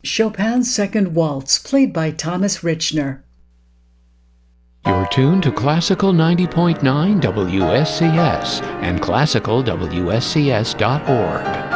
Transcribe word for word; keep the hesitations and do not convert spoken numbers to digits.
Chopin's Second Waltz, played by Thomas Richner. You're tuned to Classical ninety point nine W S C S and classical W S C S dot org.